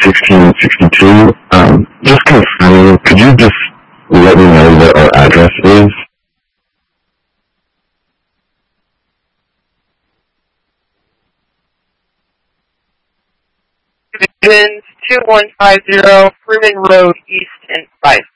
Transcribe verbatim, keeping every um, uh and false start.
sixteen sixty-two. Um, just confirming, could you just let me know what our address is? Two one five zero Freeman Road, East and Fife.